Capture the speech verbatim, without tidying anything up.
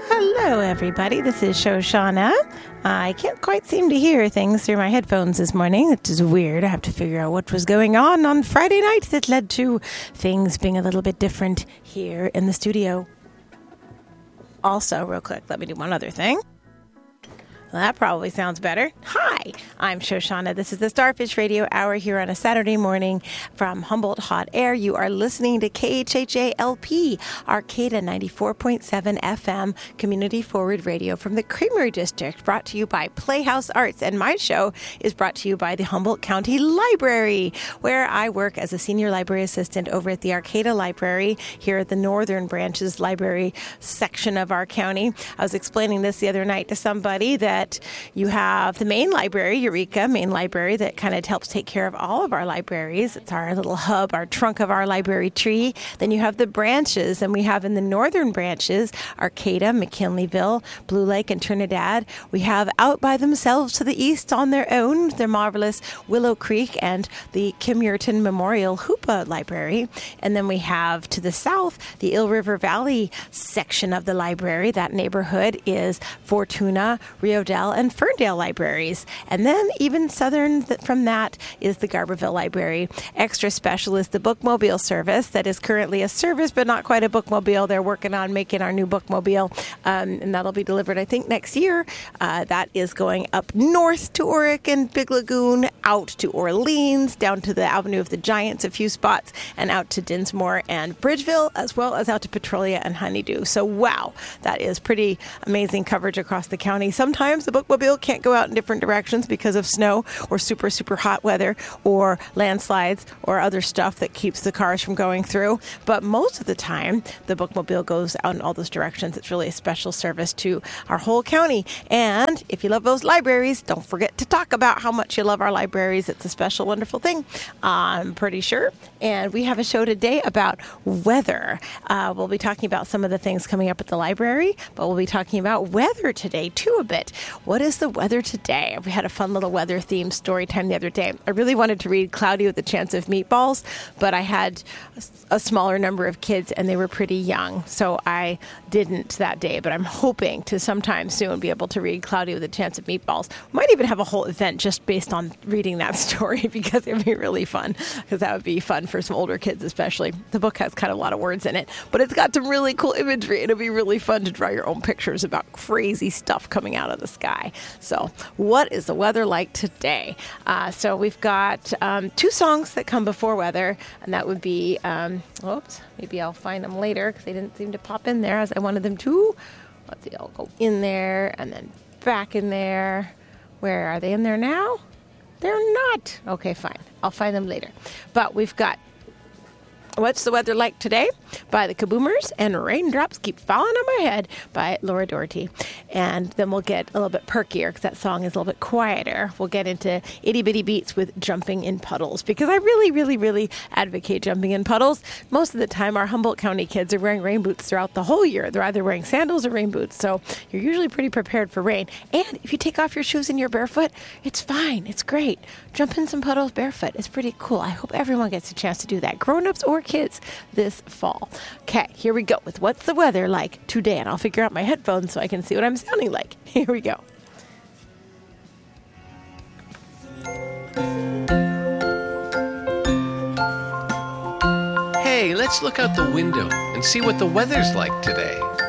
Hello, everybody. This is Shoshana. I can't quite seem to hear things through my headphones this morning, which is weird. I have to figure out what was going on on Friday night that led to things being a little bit different here in the studio. Also, real quick, let me do one other thing. Well, that probably sounds better. Hi, I'm Shoshana. This is the Starfish Radio Hour here on a Saturday morning from Humboldt Hot Air. You are listening to K H H A L P, Arcata ninety-four point seven F M, Community Forward Radio from the Creamery District, brought to you by Playhouse Arts. And my show is brought to you by the Humboldt County Library, where I work as a senior library assistant over at the Arcata Library here at the Northern Branches Library section of our county. I was explaining this the other night to somebody that That you have the main library, Eureka Main Library, that kind of helps take care of all of our libraries. It's our little hub, our trunk of our library tree. Then you have the branches, and we have in the northern branches, Arcata, McKinleyville, Blue Lake, and Trinidad. We have out by themselves to the east on their own, their marvelous Willow Creek and the Kim Yurton Memorial Hoopa Library. And then we have to the south, the Eel River Valley section of the library. That neighborhood is Fortuna, Rio Dell, and Ferndale libraries. And then even southern th- from that is the Garberville Library. Extra special is the Bookmobile service that is currently a service, but not quite a bookmobile. They're working on making our new bookmobile, um, and that'll be delivered, I think, next year. Uh, that is going up north to Oric and Big Lagoon, out to Orleans, down to the Avenue of the Giants, a few spots, and out to Dinsmore and Bridgeville, as well as out to Petrolia and Honeydew. So, wow, that is pretty amazing coverage across the county. Sometimes the bookmobile can't go out in different directions because of snow or super, super hot weather or landslides or other stuff that keeps the cars from going through. But most of the time, the bookmobile goes out in all those directions. It's really a special service to our whole county. And if you love those libraries, don't forget to talk about how much you love our libraries. It's a special, wonderful thing, I'm pretty sure. And we have a show today about weather. Uh, we'll be talking about some of the things coming up at the library, but we'll be talking about weather today, too, a bit. What is the weather today? We had a fun little weather themed story time the other day. I really wanted to read Cloudy with a Chance of Meatballs, but I had a smaller number of kids and they were pretty young, so I didn't that day. But I'm hoping to sometime soon be able to read Cloudy with a Chance of Meatballs. We might even have a whole event just based on reading that story because it'd be really fun, because that would be fun for some older kids especially. The book has kind of a lot of words in it, but it's got some really cool imagery. It'll be really fun to draw your own pictures about crazy stuff coming out of the sky. So what is the weather like today? Uh, so we've got um, two songs that come before weather, and that would be, um, oops, maybe I'll find them later because they didn't seem to pop in there as I wanted them to. Let's see, I'll go in there and then back in there. Where are they in there now? They're not. Okay, fine. I'll find them later. But we've got What's the Weather Like Today by the Kaboomers and Raindrops Keep Falling on My Head by Laura Doherty. And then we'll get a little bit perkier because that song is a little bit quieter. We'll get into Itty Bitty Beats with Jumping in Puddles, because I really, really, really advocate jumping in puddles. Most of the time, our Humboldt County kids are wearing rain boots throughout the whole year. They're either wearing sandals or rain boots, so you're usually pretty prepared for rain. And if you take off your shoes and you're barefoot, it's fine. It's great. Jump in some puddles barefoot. It's pretty cool. I hope everyone gets a chance to do that, grown-ups or kids, this fall. Okay, here we go with What's the Weather Like Today, and I'll figure out my headphones so I can see what I'm sounding like. Here we go. Hey, let's look out the window and see what the weather's like today.